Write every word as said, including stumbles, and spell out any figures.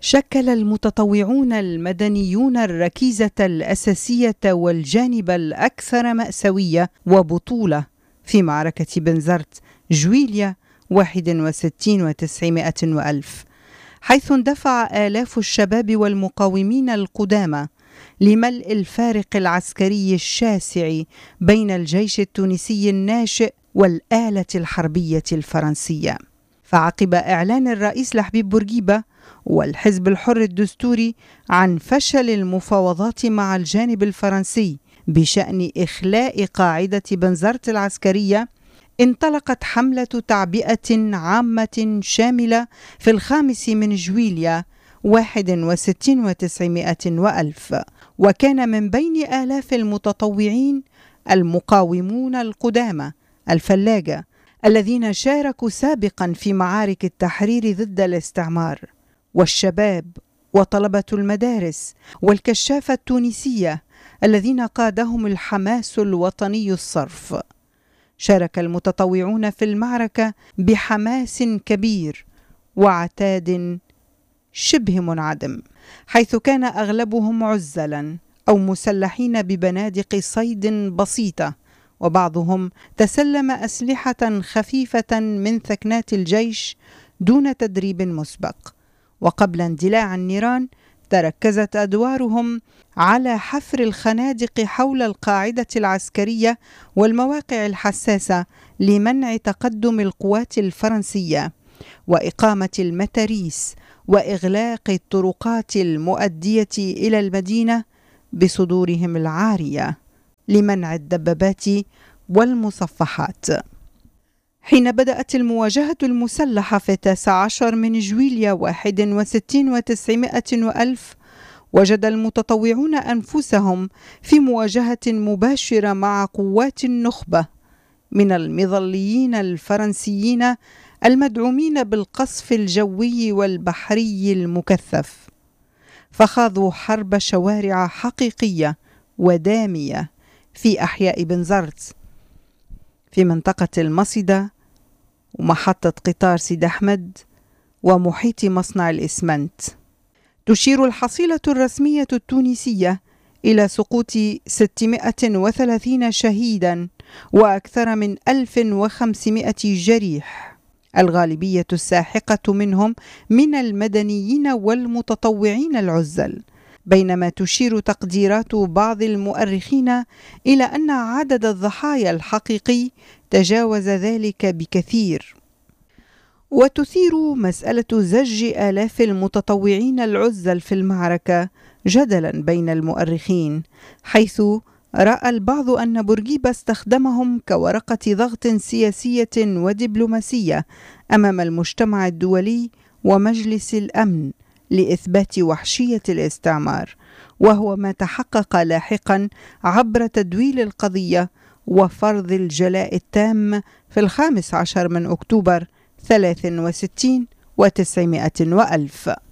شكل المتطوعون المدنيون الركيزة الأساسية والجانب الأكثر مأساوية وبطولة في معركة بنزرت جويليا واحد وستين وتسعمائة وألف، حيث اندفع آلاف الشباب والمقاومين القدامى لملء الفارق العسكري الشاسع بين الجيش التونسي الناشئ والآلة الحربية الفرنسية. فعقب إعلان الرئيس لحبيب بورقيبة والحزب الحر الدستوري عن فشل المفاوضات مع الجانب الفرنسي بشأن إخلاء قاعدة بنزرت العسكرية، انطلقت حملة تعبئة عامة شاملة في الخامس من جويليا واحد وستين وتسعمائة وألف، وكان من بين آلاف المتطوعين المقاومون القدامى الفلاجة الذين شاركوا سابقا في معارك التحرير ضد الاستعمار، والشباب وطلبة المدارس والكشافة التونسية الذين قادهم الحماس الوطني الصرف. شارك المتطوعون في المعركة بحماس كبير وعتاد شبه منعدم، حيث كان أغلبهم عزلا أو مسلحين ببنادق صيد بسيطة، وبعضهم تسلم أسلحة خفيفة من ثكنات الجيش دون تدريب مسبق. وقبل اندلاع النيران تركزت أدوارهم على حفر الخنادق حول القاعدة العسكرية والمواقع الحساسة لمنع تقدم القوات الفرنسية، وإقامة المتاريس وإغلاق الطرقات المؤدية إلى المدينة بصدورهم العارية لمنع الدبابات والمصفحات. حين بدأت المواجهة المسلحة في التاسع عشر من جويليا واحد وستين وتسعمائة وألف، وجد المتطوعون أنفسهم في مواجهة مباشرة مع قوات النخبة من المظليين الفرنسيين المدعومين بالقصف الجوي والبحري المكثف، فخاضوا حرب شوارع حقيقية ودامية في أحياء بنزرت في منطقة المصيدة ومحطة قطار سيد أحمد ومحيط مصنع الإسمنت. تشير الحصيلة الرسمية التونسية إلى سقوط ستمائة وثلاثين شهيدا وأكثر من ألف وخمسمائة جريح، الغالبية الساحقة منهم من المدنيين والمتطوعين العزل، بينما تشير تقديرات بعض المؤرخين إلى أن عدد الضحايا الحقيقي تجاوز ذلك بكثير. وتثير مسألة زج آلاف المتطوعين العزل في المعركة جدلا بين المؤرخين، حيث رأى البعض أن بورقيبة استخدمهم كورقة ضغط سياسية ودبلوماسية أمام المجتمع الدولي ومجلس الأمن لإثبات وحشية الاستعمار، وهو ما تحقق لاحقا عبر تدويل القضية وفرض الجلاء التام في الخامس عشر من أكتوبر ثلاث وستين وتسعمائة وألف.